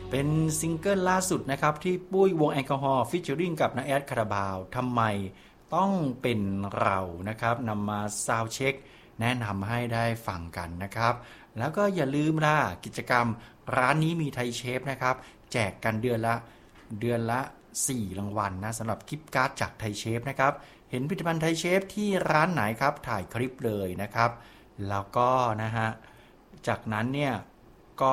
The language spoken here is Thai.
เป็นซิงเกิลล่าสุดนะครับที่ปุ้ยวงแอลกอฮอล์ฟีเจอริ่งกับน้าแอดคาราบาวทำไมต้องเป็นเรานะครับนำมาซาวด์เช็คแนะนำให้ได้ฟังกันนะครับแล้วก็อย่าลืมล่ะกิจกรรมร้านนี้มีไทยเชฟนะครับแจกกันเดือนละ4รางวัลนะสำหรับกิฟต์การ์ดจากไทยเชฟนะครับเห็นผลิตภัณฑ์ไทยเชฟที่ร้านไหนครับถ่ายคลิปเลยนะครับแล้วก็นะฮะจากนั้นเนี่ย